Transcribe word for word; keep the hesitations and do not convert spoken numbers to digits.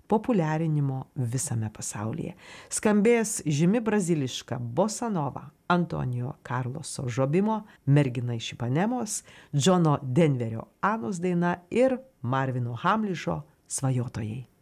populiarinimo visame pasaulyje. Skambės žymi braziliška bossa nova, Antonijo Karloso Žobimo Mergina iš Ipanemos, Džono Denverio Anos daina ir Marvino Hamlišo Svajotojai.